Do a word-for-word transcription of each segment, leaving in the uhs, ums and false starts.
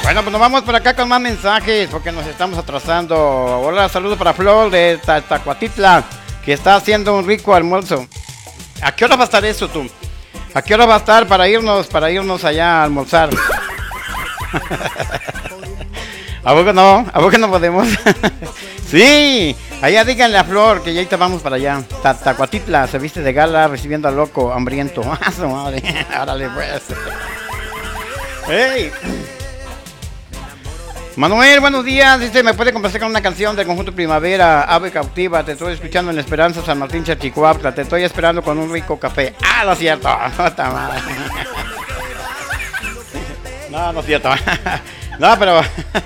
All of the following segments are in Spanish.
Bueno, pues nos vamos por acá con más mensajes porque nos estamos atrasando. Hola, saludos para Flor de Tacuatitla, que está haciendo un rico almuerzo. ¿A qué hora va a estar eso tú? ¿A qué hora va a estar para irnos, para irnos allá a almorzar? ¿A poco no? ¿A poco no podemos? Sí, allá díganle a Flor que ya ahorita vamos para allá. Tacuatitla se viste de gala recibiendo al loco hambriento. ¡Ah, su madre! Árale pues. ¡Ey! Manuel, buenos días. Dice, ¿me puede complacer con una canción del conjunto Primavera, Ave Cautiva? Te estoy escuchando en Esperanza, San Martín, Chachicuautla. Te estoy esperando con un rico café. Ah, no es cierto. No está mal. No, no es cierto. No, pero...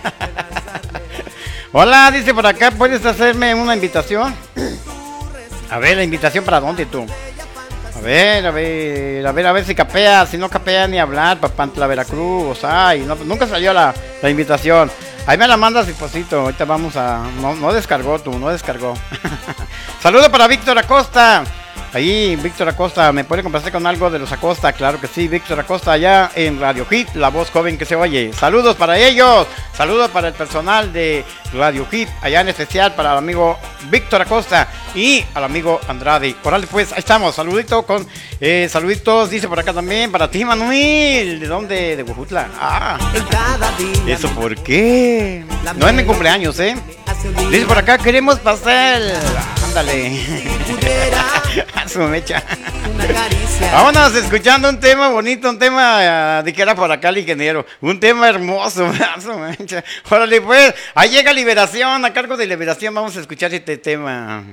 Hola, dice por acá, ¿puedes hacerme una invitación? A ver, ¿la invitación para dónde tú? A ver, a ver, a ver, a ver si capea, si no capea ni hablar, Papantla, Veracruz, ay, no, nunca salió la, la invitación. Ahí me la mandas, Ciposito, ahorita vamos a... No, no descargó tú, no descargó. Saludos para Víctor Acosta. Ahí, Víctor Acosta, ¿me puede complacer con algo de los Acosta? Claro que sí, Víctor Acosta, allá en Radio Hit, la voz joven que se oye. Saludos para ellos, saludos para el personal de Radio Hit, allá en especial para el amigo Víctor Acosta y al amigo Andrade. Órale pues, ahí estamos, saludito con, eh, saluditos, dice por acá también, para ti, Manuel. ¿De dónde? De Huejutla. Ah, ¿eso por qué? No es mi cumpleaños, ¿eh? Dice por acá, queremos pastel. Ándale. Su mecha. Vámonos escuchando un tema bonito, un tema uh, de que era por acá el ingeniero. Un tema hermoso. Su mecha. Órale pues, ahí llega Liberación, a cargo de Liberación vamos a escuchar este tema.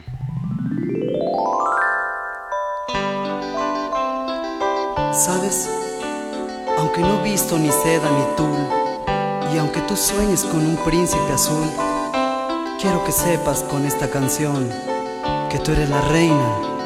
¿Sabes? Aunque no he visto ni seda ni tul, y aunque tú sueñes con un príncipe azul, quiero que sepas con esta canción que tú eres la reina